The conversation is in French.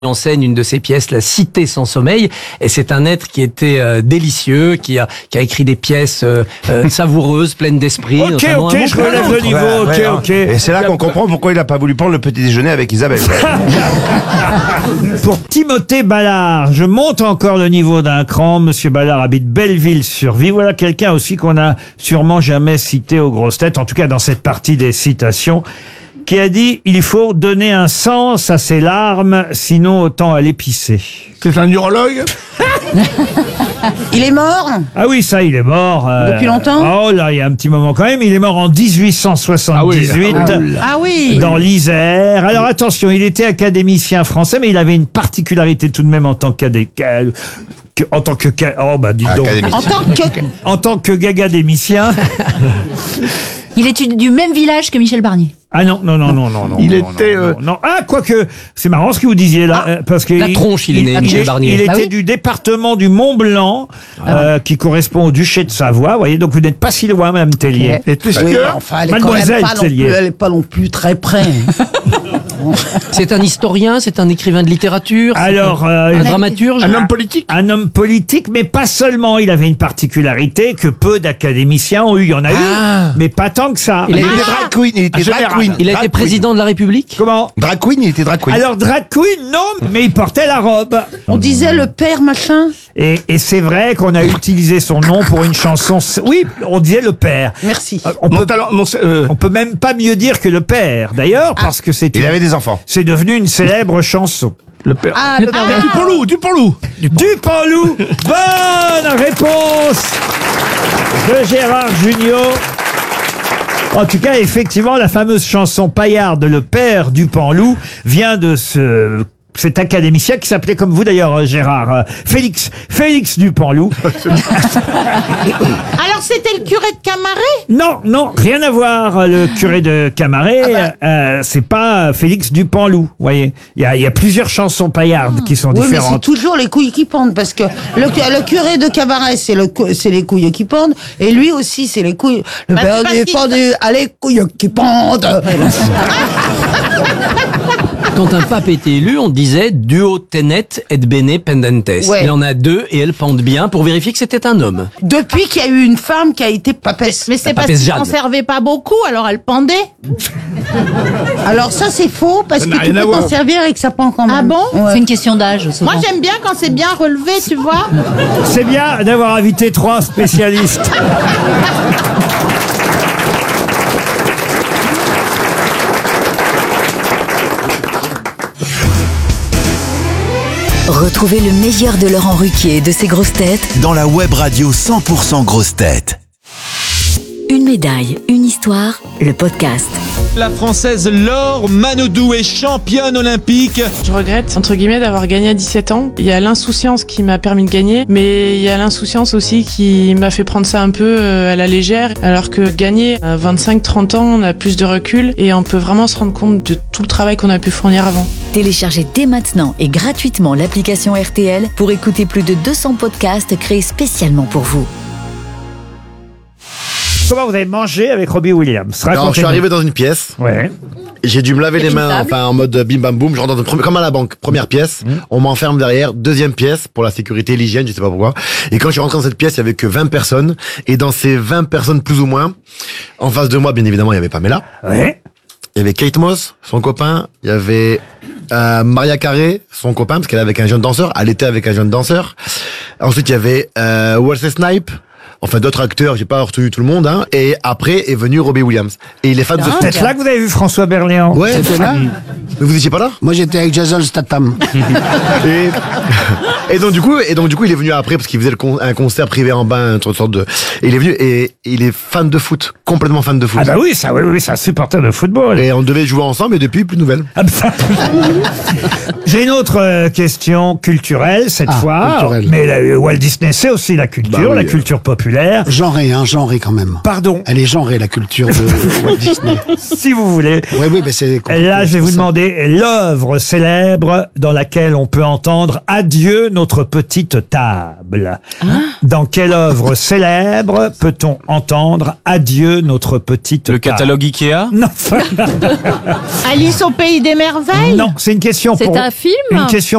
en scène une de ses pièces, La Cité sans sommeil, et c'est un être qui était délicieux, qui a écrit des pièces savoureuses, pleines d'esprit. Ok, je relève le niveau, ok. Et c'est là qu'on comprend pourquoi il n'a pas voulu prendre le petit déjeuner avec Isabelle. Pour Timothée Ballard, je monte encore le niveau d'un cran. Monsieur Ballard habite Belleville-sur-Vie. Voilà quelqu'un aussi qu'on a sûrement jamais cité aux grosses têtes, en tout cas dans cette partie des citations, qui a dit « Il faut donner un sens à ses larmes, sinon autant aller pisser ». C'est un urologue? Il est mort? Ah oui, ça, il est mort. Depuis longtemps? Oh là, il y a un petit moment quand même. Il est mort en 1878. Ah oui. Dans l'Isère. Alors attention, il était académicien français, mais il avait une particularité tout de même en tant en tant que gagadémicien. Il est du même village que Michel Barnier. Ah non. Il était... Non. Ah, quoique, c'est marrant ce que vous disiez là, parce que... La tronche, il est né, Michel Barnier. Il était Ah oui. du département du Mont-Blanc, qui correspond au duché de Savoie, vous voyez, donc vous n'êtes pas si loin, Mme Tellier. Et puisque... Oui, enfin, elle est Mademoiselle quand même pas non Tellier. plus, elle est pas non plus très près. C'est un historien, c'est un écrivain de littérature, Alors, un dramaturge. Un homme politique? un homme politique, mais pas seulement. Il avait une particularité que peu d'académiciens ont eu. Il y en a eu, mais pas tant que ça. Il a été drag queen. Il était drag queen. Il a été président de la République. Comment? Drag queen, il était drag queen. Alors, drag queen, non, mais il portait la robe. On disait le père machin. Et c'est vrai qu'on a utilisé son nom pour une chanson. Oui, on disait le père. Merci. On peut même pas mieux dire que le père, d'ailleurs, parce que Il avait des enfants. c'est devenu une célèbre chanson. Le père. Ah, le père. Dupanloup. Dupanloup. Bonne réponse de Gérard Jugnot. En tout cas, effectivement, la fameuse chanson paillarde, le père Dupanloup, vient de cet académicien qui s'appelait comme vous d'ailleurs, Gérard, Félix Dupanloup. Alors c'était le curé de Camaret? Non, rien à voir. Le curé de Camaret, c'est pas Félix Dupanloup. Vous voyez, il y a plusieurs chansons paillardes qui sont Oui, mais c'est différentes. toujours les couilles qui pendent, parce que le curé de Camaret, c'est les couilles qui pendent, et lui aussi, c'est les couilles. Le père est pendu à les couilles qui pendent. Quand un pape était élu, on disait duo tenet et bene pendentes. Ouais. Il en a deux et elles pendent bien pour vérifier que c'était un homme. Depuis qu'il y a eu une femme qui a été papesse. Mais c'est La parce papesse qu'il Jeanne. conservait pas beaucoup, alors elle pendait. Alors ça, c'est faux, parce que n'a tu rien à peux voir. t'en servir et que ça pend quand même. Ah bon? Ouais. C'est une question d'âge, souvent. Moi j'aime bien quand c'est bien relevé, tu vois. C'est bien d'avoir invité 3 spécialistes. Retrouvez le meilleur de Laurent Ruquier et de ses grosses têtes dans la web radio 100% grosses têtes. Une médaille, une histoire, le podcast. La Française Laure Manodou est championne olympique. Je regrette, entre guillemets, d'avoir gagné à 17 ans. Il y a l'insouciance qui m'a permis de gagner, mais il y a l'insouciance aussi qui m'a fait prendre ça un peu à la légère, alors que gagner à 25-30 ans, on a plus de recul et on peut vraiment se rendre compte de tout le travail qu'on a pu fournir avant. Téléchargez dès maintenant et gratuitement l'application RTL pour écouter plus de 200 podcasts créés spécialement pour vous. Comment vous avez mangé avec Robbie Williams? Alors, je suis arrivé dans une pièce. Ouais. J'ai dû me laver les mains, enfin, en mode bim bam boum. Je rentre dans comme à la banque. Première pièce. On m'enferme derrière. Deuxième pièce pour la sécurité, l'hygiène, je sais pas pourquoi. Et quand je suis rentré dans cette pièce, il y avait que 20 personnes. Et dans ces 20 personnes, plus ou moins, en face de moi, bien évidemment, il y avait Pamela. Ouais. Il y avait Kate Moss, son copain. Il y avait Maria Carré, son copain, parce qu'elle est avec un jeune danseur. Elle était avec un jeune danseur. Ensuite, il y avait Wesley Snipes. Enfin, d'autres acteurs, j'ai pas retenu tout le monde, hein. Et après est venu Robbie Williams. Et il est fan de C'est là que vous avez vu François Berléand. Ouais, C'était là? Mais vous étiez pas là? Moi, j'étais avec Jason Statham. Et donc du coup, il est venu après parce qu'il faisait un concert privé en bain, une sorte de. Et il est venu et il est fan de foot, complètement fan de foot. Ah bah oui, c'est un supporter de football. Et on devait jouer ensemble, et depuis plus de nouvelles. Ah bah. J'ai une autre question culturelle cette fois. culturelle. Mais Walt Disney, c'est aussi la culture, Bah oui. la culture populaire. Genrée quand même. Pardon, Elle est genrée, la culture de Walt Disney. si vous voulez. Oui, mais c'est... Là, je vais vous demander l'œuvre célèbre dans laquelle on peut entendre « Adieu notre petite table ». Dans quelle œuvre célèbre peut-on entendre « Adieu notre petite table ». Le catalogue Ikea. Non, Alice au pays des merveilles. non, c'est une question C'est pour... un film? Une question